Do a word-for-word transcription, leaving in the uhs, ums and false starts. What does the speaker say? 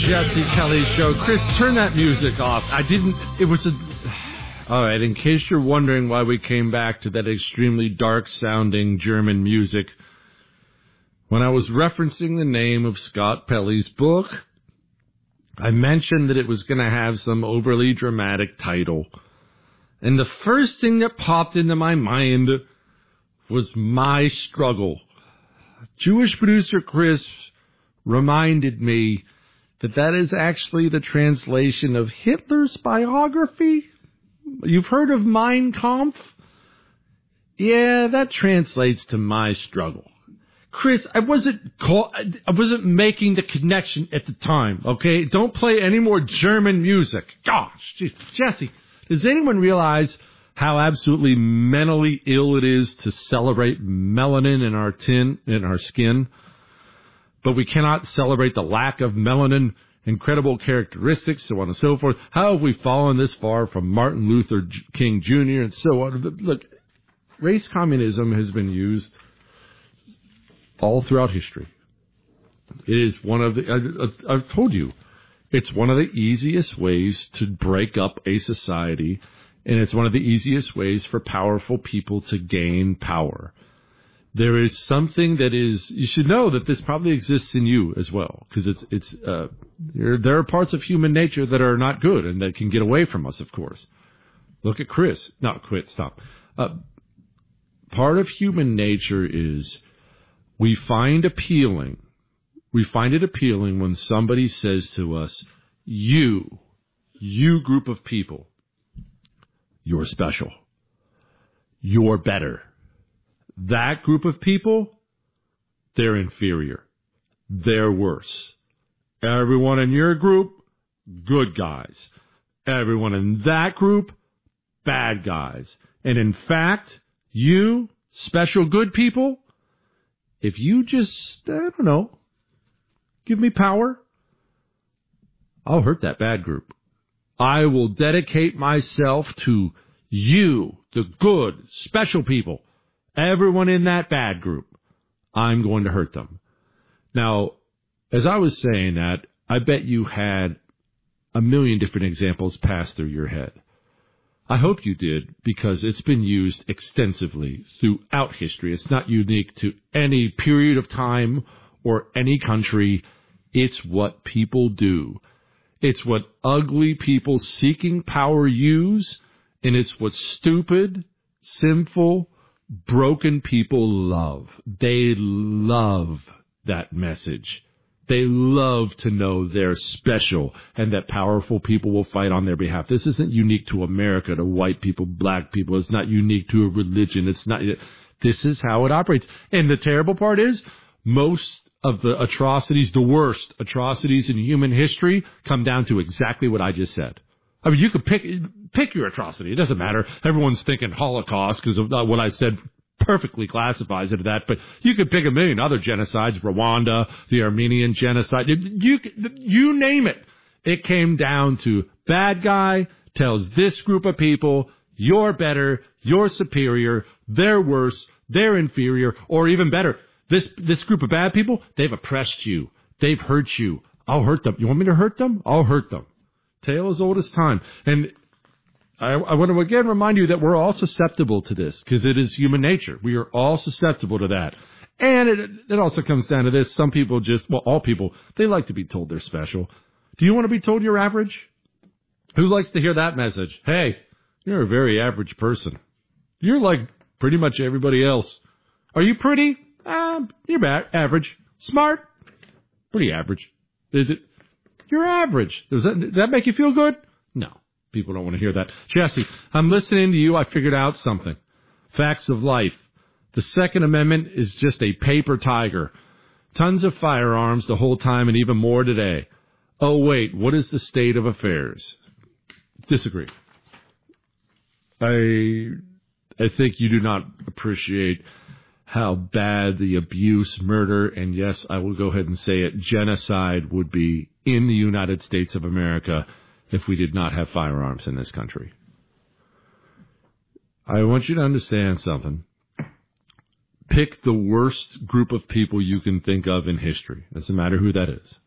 Jesse Kelly Show. Chris, turn that music off. I didn't, it was a, all right, in case you're wondering why we came back to that extremely dark-sounding German music, when I was referencing the name of Scott Pelley's book, I mentioned that it was going to have some overly dramatic title. And the first thing that popped into my mind was My Struggle. Jewish producer Chris reminded me that that is actually the translation of Hitler's biography. You've heard of Mein Kampf? Yeah, that translates to My Struggle. Chris, I wasn't call, I wasn't making the connection at the time, okay? Don't play any more German music. Gosh, geez. Jesse, does anyone realize how absolutely mentally ill it is to celebrate melanin in our tin, in our skin? But we cannot celebrate the lack of melanin, incredible characteristics, so on and so forth. How have we fallen this far from Martin Luther King Junior and so on? Look, race communism has been used all throughout history. It is one of the, I, I've told you, it's one of the easiest ways to break up a society, and it's one of the easiest ways for powerful people to gain power. There is something that is, you should know that this probably exists in you as well, because it's, it's, uh, there, there are parts of human nature that are not good and that can get away from us, of course. Look at Chris. No, quit, stop. Uh, part of human nature is we find appealing, we find it appealing when somebody says to us, you, you group of people, you're special, you're better. That group of people, they're inferior. They're worse. Everyone in your group, good guys. Everyone in that group, bad guys. And in fact, you, special good people, if you just, I don't know, give me power, I'll hurt that bad group. I will dedicate myself to you, the good, special people. Everyone in that bad group, I'm going to hurt them. Now, as I was saying that, I bet you had a million different examples pass through your head. I hope you did, because it's been used extensively throughout history. It's not unique to any period of time or any country. It's what people do. It's what ugly people seeking power use, and it's what stupid, sinful, broken people love. They love that message. They love to know they're special and that powerful people will fight on their behalf. This isn't unique to America, to white people, black people. It's not unique to a religion. It's not. This is how it operates. And the terrible part is, most of the atrocities, the worst atrocities in human history, come down to exactly what I just said. I mean, you could pick pick your atrocity. It doesn't matter. Everyone's thinking Holocaust because of what I said perfectly classifies it as that. But you could pick a million other genocides, Rwanda, the Armenian genocide. You, you name it. It came down to bad guy tells this group of people, you're better, you're superior, they're worse, they're inferior, or even better, this, this group of bad people, they've oppressed you. They've hurt you. I'll hurt them. You want me to hurt them? I'll hurt them. Tale as old as time. And I, I want to again remind you that we're all susceptible to this, because it is human nature. We are all susceptible to that. And it, it also comes down to this. Some people just, well, all people, they like to be told they're special. Do you want to be told you're average? Who likes to hear that message? Hey, you're a very average person. You're like pretty much everybody else. Are you pretty? Um, you're bad, average. Smart? Pretty average. Is it? You're average. Does that, does that make you feel good? No. People don't want to hear that. Jesse, I'm listening to you. I figured out something. Facts of life. The Second Amendment is just a paper tiger. Tons of firearms the whole time and even more today. Oh, wait, what is the state of affairs? Disagree. I, I think you do not appreciate how bad the abuse, murder, and yes, I will go ahead and say it, genocide would be in the United States of America if we did not have firearms in this country. I want you to understand something. Pick the worst group of people you can think of in history. Doesn't matter who that is.